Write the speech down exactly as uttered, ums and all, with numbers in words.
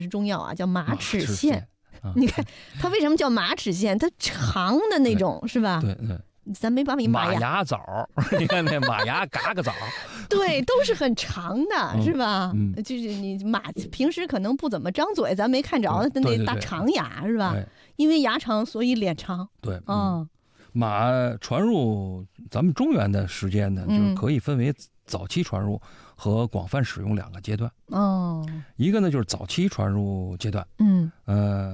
是中药啊，叫马齿马齿苋。 苋啊、 你看它为什么叫马齿苋？它长的那种是吧？ 对对。 咱没把你马牙牙枣，你看那马牙嘎嘎枣， 对，都是很长的，嗯、是吧？ 嗯， 就是你马平时可能不怎么张嘴，咱没看着它那大长牙是吧？因为牙长，所以脸长。 对， 嗯， 马传入咱们中原的时间呢，就是可以分为早期传入和广泛使用两个阶段。 哦， 一个呢就是早期传入阶段， 嗯， 呃。